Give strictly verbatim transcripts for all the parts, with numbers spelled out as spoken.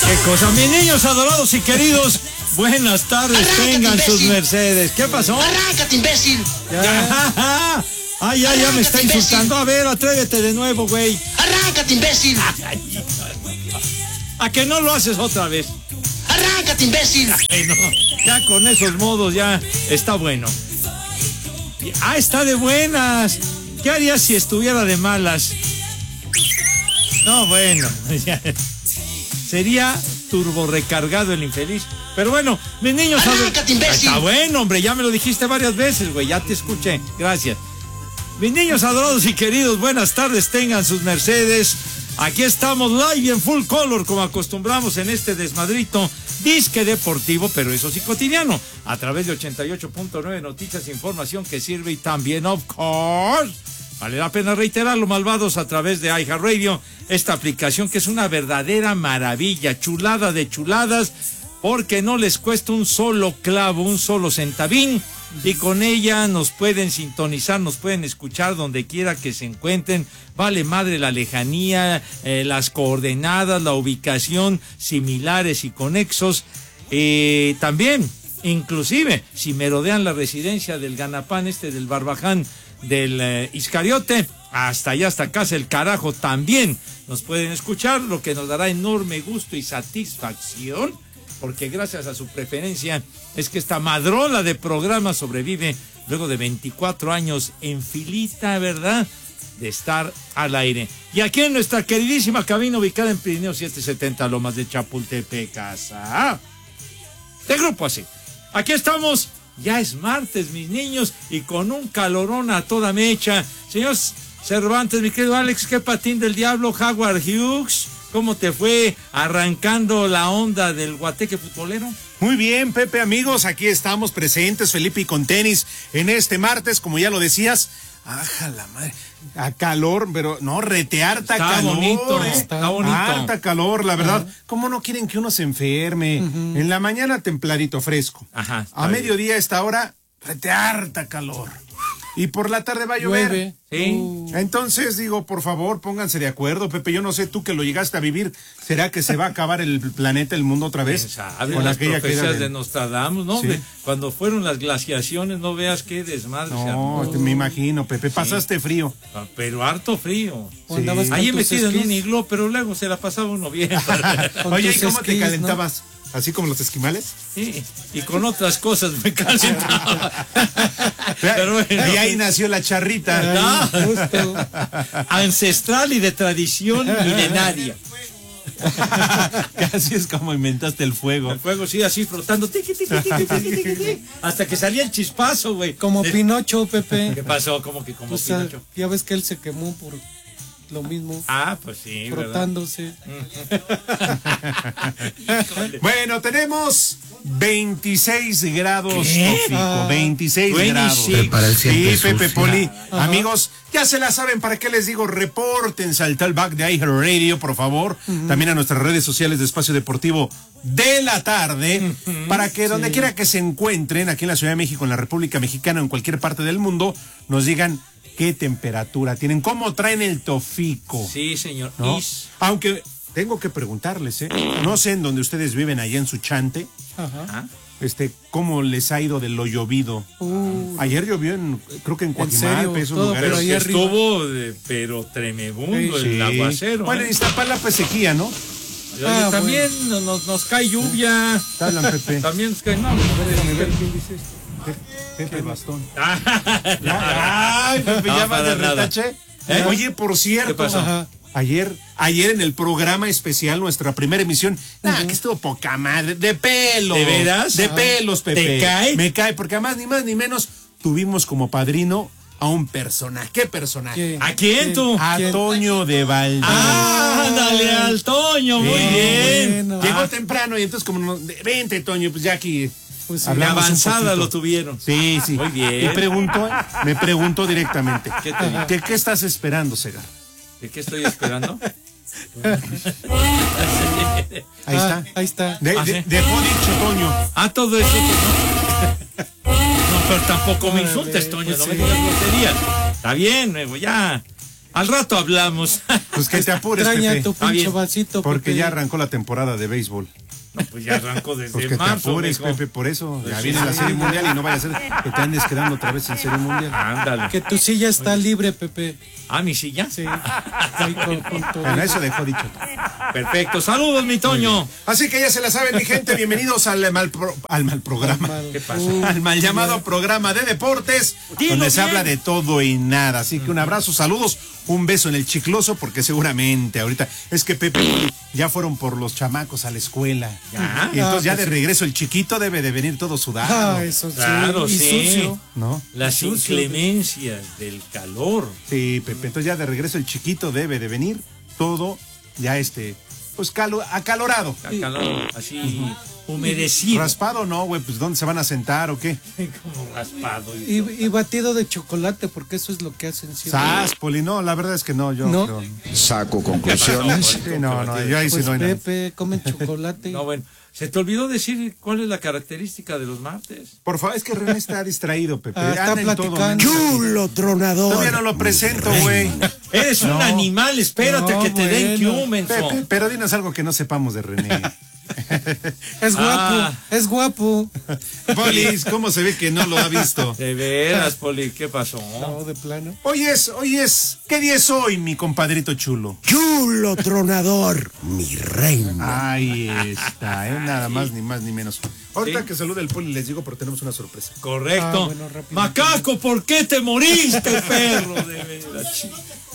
Qué cosa, mis niños adorados y queridos, buenas tardes, Arráncate, tengan imbécil. sus mercedes. ¿Qué pasó? Arráncate, imbécil. Ya. Ay, ya, ya me está Arráncate, insultando. A ver, atrévete de nuevo, güey. Arráncate, imbécil. ¿A que no lo haces otra vez? Arráncate, imbécil. Ay, no, ya con esos modos ya está bueno. Ah, está de buenas. ¿Qué harías si estuviera de malas? No, bueno, ya. Sería turbo recargado el infeliz. Pero bueno, mis niños... Arráncate, imbécil. Está bueno, hombre, ya me lo dijiste varias veces, güey, ya te escuché. Gracias. Mis niños adorados y queridos, buenas tardes, tengan sus mercedes. Aquí estamos live y en full color, como acostumbramos en este desmadrito disque deportivo, pero eso sí cotidiano, a través de ochenta y ocho punto nueve Noticias, información que sirve y también, of course, vale la pena reiterarlo, malvados, a través de iHeartRadio, esta aplicación que es una verdadera maravilla, chulada de chuladas, porque no les cuesta un solo clavo, un solo centavín, y con ella nos pueden sintonizar, nos pueden escuchar donde quiera que se encuentren. Vale madre la lejanía, eh, las coordenadas, la ubicación, similares y conexos. Eh, también, inclusive, si merodean la residencia del Ganapán, este del Barbaján, del eh, Iscariote, hasta allá, hasta casa el carajo, también nos pueden escuchar, lo que nos dará enorme gusto y satisfacción, porque gracias a su preferencia es que esta madrola de programa sobrevive luego de veinticuatro años en filita, ¿verdad?, de estar al aire. Y aquí en nuestra queridísima cabina ubicada en Pirineo setecientos setenta, Lomas de Chapultepec, casa de Grupo Así. Aquí estamos, ya es martes, mis niños, y con un calorón a toda mecha. Señor Cervantes, mi querido Alex, ¿qué patín del diablo? Howard Hughes, ¿cómo te fue arrancando la onda del guateque futbolero? Muy bien, Pepe, amigos, aquí estamos presentes, Felipe, y con tenis en este martes, como ya lo decías. ¡Aja la madre! A calor, pero no, rete harta Está calor. bonito, ¿eh? está bonito. Harta calor, la verdad. Uh-huh. ¿Cómo no quieren que uno se enferme? Uh-huh. En la mañana templadito, fresco. Ajá. A mediodía, a esta hora, rete harta calor. Y por la tarde va a llover. Llueve. Sí. Uh. Entonces, digo, por favor, pónganse de acuerdo, Pepe. Yo no sé, tú que lo llegaste a vivir, ¿será que se va a acabar el planeta, el mundo otra vez? Sabe, con las profecías de... de Nostradamus, ¿no? ¿Sí? Cuando fueron las glaciaciones, no veas qué desmadre. No, te, me imagino, Pepe. Sí. Pasaste frío. Pero harto frío. Sí. Ahí metido en un iglú, pero luego se la pasaba uno bien. Oye, ¿y cómo esquís, te calentabas? ¿No? ¿Así como los esquimales? Sí, y con otras cosas me calentaba. Pero bueno. Y ahí nació la charrita. No, ancestral y de tradición milenaria. Casi es como inventaste el fuego. El fuego, sí, así flotando. Tiqui, tiqui, tiqui, tiqui, tiqui, tiqui, hasta que salía el chispazo, güey. Como de... Pinocho, Pepe. ¿Qué pasó? ¿Cómo que como o sea, Pinocho? Ya ves que él se quemó por... lo mismo. Ah, pues sí, frotándose. Bueno, tenemos veintiséis grados, Tófico, ah, veintiséis grados. Sí, Pepe Poli. Ajá. Amigos, ya se la saben, ¿para qué les digo? Repórtense al talkback de iHeartRadio, por favor. Uh-huh. También a nuestras redes sociales de Espacio Deportivo de la tarde, uh-huh, para que donde sí. quiera que se encuentren, aquí en la Ciudad de México, en la República Mexicana o en cualquier parte del mundo, nos digan qué temperatura tienen, cómo traen el Tófico. Sí, señor. ¿No? Aunque tengo que preguntarles, ¿eh? No sé en donde ustedes viven allá en Suchante. Ajá. Este, ¿cómo les ha ido de lo llovido? Uh, ayer llovió en, creo que en Coajimalpa, esos Todo, lugares. Pero ayer estuvo, de, pero tremebundo sí, el sí. aguacero. Bueno, ¿eh? en Iztapalapa pues sequía, ¿no? Ah, también bueno. nos, nos cae lluvia. Hablan, Pepe. También nos cae, no, déjame ver quién dice esto. Pepe Bastón. Ay, Pepe, no, ya vas de nada. retache. ¿Eh? Oye, por cierto. ¿Qué pasó? Ajá. Ayer, ayer en el programa especial, nuestra primera emisión, uh-huh. nah, que estuvo poca madre, de pelos. ¿De veras? De ah. pelos, Pepe. ¿Te cae? Me cae, porque además, ni más ni menos, tuvimos como padrino a un personaje. ¿Qué personaje? ¿A quién tú? A ¿Quién? Toño de Valdés. Ah, dale al Toño, muy sí, bien. Bueno. Llegó ah. temprano y entonces como, no, vente Toño, pues ya aquí... Pues sí, avanzada lo tuvieron. Sí, sí. Muy bien. Y preguntó, me preguntó directamente. ¿Qué te digo? ¿Qué, qué estás esperando, Segar? ¿De qué estoy esperando? Ahí está. Ah, ahí está. De, ¿Ah, de, sí? dejó dicho Toño. Ah, todo eso. No, pero tampoco me insultes, Toño. Pues no sí. me digas groserías. Está bien, ya. Al rato hablamos. Pues que te apures, Extraña Pepe. tu Ah, pinche bien. vasito. Porque Pepe. ya arrancó la temporada de béisbol. No, pues ya arrancó desde Pues que te marzo. apures, mijo. Pepe, por eso. Ya Pues viene sí. la Serie Mundial y no vaya a ser que te andes quedando otra vez en Serie Mundial. Ándale. Que tu silla está libre, Pepe. Ah, mi silla. Sí. Ahí con- con todo. Bueno, eso dejó dicho. Perfecto. Saludos, mi Toño. Así que ya se la saben, mi gente. Bienvenidos al mal, pro- al mal programa. Mal. ¿Qué pasa? Uh, Al mal llamado programa de deportes, Dilo donde se bien. habla de todo y nada. Así que un abrazo, saludos, un beso en el chicloso, porque seguramente ahorita es que Pepe ya fueron por los chamacos a la escuela. Ya. Y entonces ya Ah, de pues sí. regreso el chiquito debe de venir todo sudado. Ah, eso sí. Claro, y sí. sucio. ¿No? Las Sucio. inclemencias del calor. Sí, Pepe, entonces ya de regreso el chiquito debe de venir todo ya este, pues calo, acalorado. A calor, así humedecido. Raspado no, güey, pues ¿dónde se van a sentar o qué? Como raspado. y- Y, y batido de chocolate, porque eso es lo que hacen siempre. Sas, Poli, no, la verdad es que no, yo. ¿No? yo- Saco conclusiones. sí, no, no, yo ahí sí Pues no hay nada. Pepe, comen chocolate. No, bueno. Se te olvidó decir cuál es la característica de los martes. Por favor, es que René está distraído, Pepe. Ah, está Anda en todo, platicando. ¿no? Chulo tronador. Todavía no lo presento, güey. Eres un animal, espérate No, que te den bueno. Q, menso. Pepe, pero dinos algo que no sepamos de René. Es guapo, Ah. es guapo. Polis, ¿cómo se ve que no lo ha visto? De veras, Poli, ¿qué pasó? No, de plano. Hoy es, hoy es, ¿qué día es hoy, mi compadrito chulo? Chulo tronador, mi reina. Ahí está, ¿eh? Nada más, ni más, ni menos. Ahorita Sí. que salude el Poli les digo, pero tenemos una sorpresa. Correcto. Ah, bueno, rápido. Macaco, ¿por qué te moriste, perro? De veras, chico.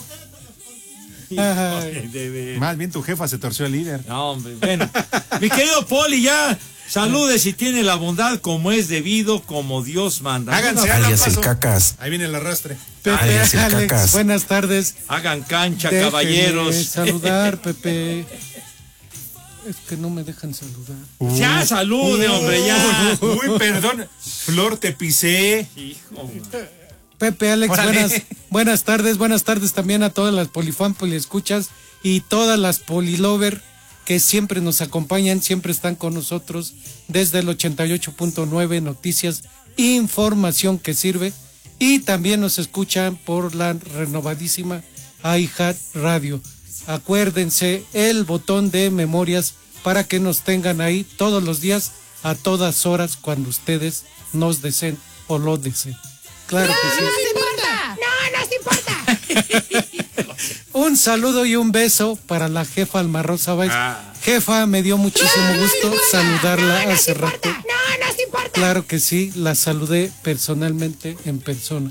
Ay. De veras. Más bien tu jefa se torció el líder. No, hombre, bueno. Mi querido Poli, ya salude si tiene la bondad como es debido, como Dios manda. Háganse, Alias hagan el paso. cacas. Ahí viene el arrastre. Pepe, Alias el Alex, cacas. buenas tardes. Hagan cancha, Déjenme caballeros. saludar, Pepe. Es que no me dejan saludar. Ya salude, hombre, ya. Uy, perdón. Flor, te pisé. Hijo. Pepe, Alex, Órale. buenas, buenas tardes, buenas tardes también a todas las polifan, poliescuchas y todas las polilover que siempre nos acompañan, siempre están con nosotros desde el ochenta y ocho punto nueve Noticias, información que sirve, y también nos escuchan por la renovadísima iHeart Radio. Acuérdense el botón de memorias para que nos tengan ahí todos los días, a todas horas, cuando ustedes nos deseen o lo deseen. Claro que sí. Un saludo y un beso para la jefa Alma Rosa Báez. Ah. Jefa, me dio muchísimo gusto saludarla hace rato. Claro que sí, la saludé personalmente en persona.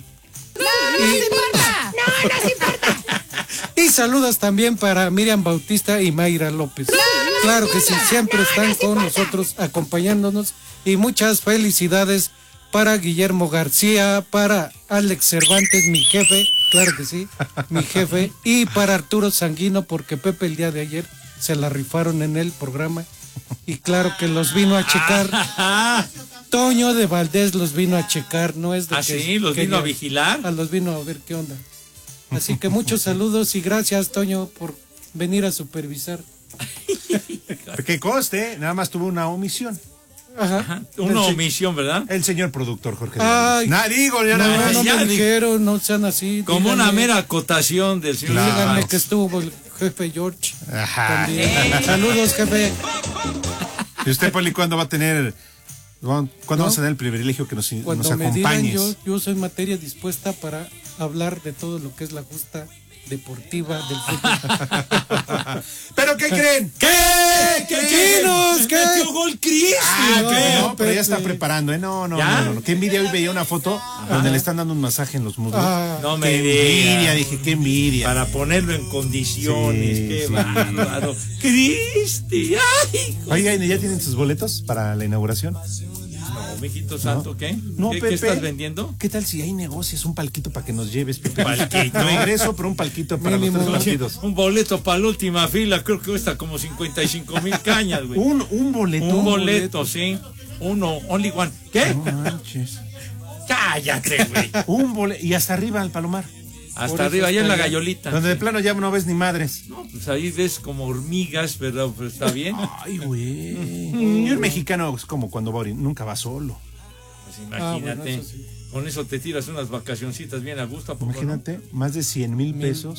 Y saludos también para Miriam Bautista y Mayra López. Claro que sí, siempre están con nosotros acompañándonos. Y muchas felicidades para Guillermo García, para Alex Cervantes, mi jefe, claro que sí, mi jefe, y para Arturo Sanguino, porque Pepe el día de ayer se la rifaron en el programa. Y claro que los vino a checar. Ah, Toño de Valdés los vino a checar, no es de ¿Ah, que sí? ¿Los vino quería- a vigilar? Ah, los vino a ver qué onda. Así que muchos saludos y gracias, Toño, por venir a supervisar. Que coste, nada más tuvo una omisión. Ajá. una El se- omisión, ¿verdad? El señor productor Jorge. Ay. Nada, digo, ya No, nada no, más. ya me di- dijeron, no sean así. Como díganme- una mera acotación del señor. Claro. Díganme Cervantes. que estuvo el jefe George. Ajá. También. Saludos, jefe. ¿Y usted, Poli, cuándo va a tener, cuándo ¿No? vamos a tener el privilegio que nos, Cuando nos me digan, acompañes? yo, yo soy materia dispuesta para hablar de todo lo que es la justa deportiva del fútbol. ¿Pero qué creen? ¿Qué? ¿Qué? Chinos, ¿qué? Metió gol Cristi. Ah, No, pero, no, pero ya Pepe. está preparando, ¿eh? No, no, ¿Ya? no, no, no. Qué envidia, hoy veía una foto donde le están dando un masaje en los muslos. Ah, No me Qué envidia, digas. dije, qué envidia. Para ponerlo en condiciones. Sí, Qué sí. bárbaro. Cristi. Ay, Oigan, ¿ya tienen sus boletos para la inauguración? no, mijito santo, ¿qué? No, ¿Qué, Pepe. ¿Qué estás vendiendo? ¿Qué tal si hay negocios, un palquito para que nos lleves, Pepe? Palquito. Regreso, pero un palquito para Mínimo. los tres partidos. Un boleto para la última fila, creo que cuesta como cincuenta y cinco mil cañas, güey. Un, un boleto. Un boleto, sí. Uno, only one. ¿Qué? No manches. Cállate, güey. Un boleto. Y hasta arriba al Palomar. Hasta Por arriba, eso allá en la está allá. gallolita. Donde de plano ya no ves ni madres. No, pues ahí ves como hormigas, ¿verdad? Pero está bien. Ay, güey. Y el mexicano es como cuando va a orin- nunca va solo. Pues Ah, imagínate. bueno, eso sí. Con eso te tiras unas vacacioncitas bien a gusto. ¿a poco no? Imagínate, más de cien mil pesos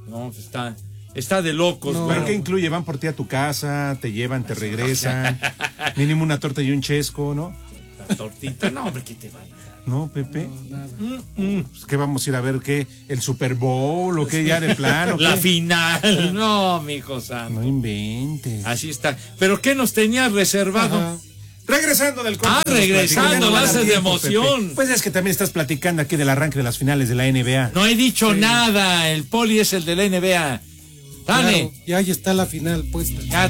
No, está, está de locos, no, güey. ¿Pero qué incluye? Van por ti a tu casa, te llevan, te regresan. Mínimo una torta y un chesco, ¿no? La tortita, no, hombre, ¿qué te van a dar? No, Pepe. No, nada. Mm, mm. Pues, ¿qué vamos a ir a ver? ¿Qué? ¿El Super Bowl o qué ya de plano? La ¿qué? final. No, mijo santo. No inventes. Así está. ¿Pero qué nos tenías reservado? Ajá. Regresando del corte. Ah, regresando, la haces de emoción. Pepe. Pues es que también estás platicando aquí del arranque de las finales de la N B A. No he dicho sí. nada. El Poli es el de la N B A. Dale. Claro, y ahí está la final puesta. Ya.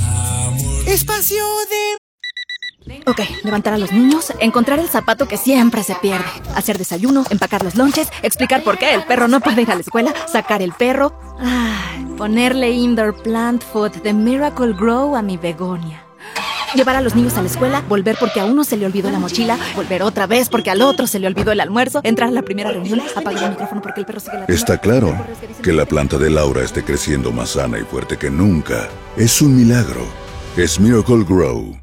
Espacio de... Ok, levantar a los niños, encontrar el zapato que siempre se pierde, hacer desayuno, empacar los lonches, explicar por qué el perro no puede ir a la escuela, sacar el perro, ay, ponerle indoor plant food de Miracle Grow a mi begonia. Llevar a los niños a la escuela, volver porque a uno se le olvidó la mochila, volver otra vez porque al otro se le olvidó el almuerzo, entrar a la primera reunión, apagar el micrófono porque el perro sigue ladrando. Está claro que la planta de Laura esté creciendo más sana y fuerte que nunca. Es un milagro. Es Miracle Grow.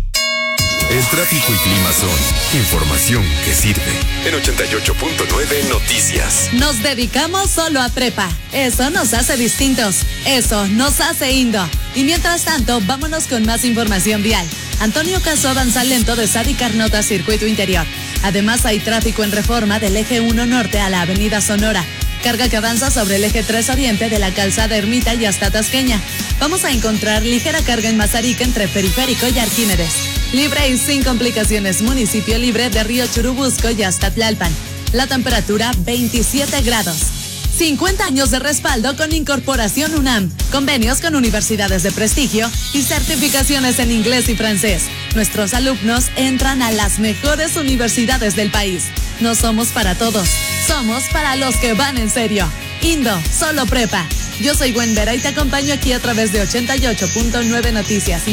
El tráfico y clima son información que sirve. En ochenta y ocho punto nueve Noticias. Nos dedicamos solo a prepa. Eso nos hace distintos. Eso nos hace Indo. Y mientras tanto, vámonos con más información vial. Antonio Caso avanza lento de Sadi Carnota Circuito Interior. Además, hay tráfico en reforma del eje uno Norte a la avenida Sonora. Carga que avanza sobre el eje tres Oriente de la calzada Ermita y hasta Tasqueña. Vamos a encontrar ligera carga en Mazarica entre Periférico y Arquímedes. Libre y sin complicaciones, municipio libre de Río Churubusco y hasta Tlalpan. La temperatura veintisiete grados. cincuenta años de respaldo con Incorporación UNAM, convenios con universidades de prestigio y certificaciones en inglés y francés. Nuestros alumnos entran a las mejores universidades del país. No somos para todos, somos para los que van en serio. Indo, solo prepa. Yo soy Gwen Vera y te acompaño aquí a través de ochenta y ocho punto nueve Noticias.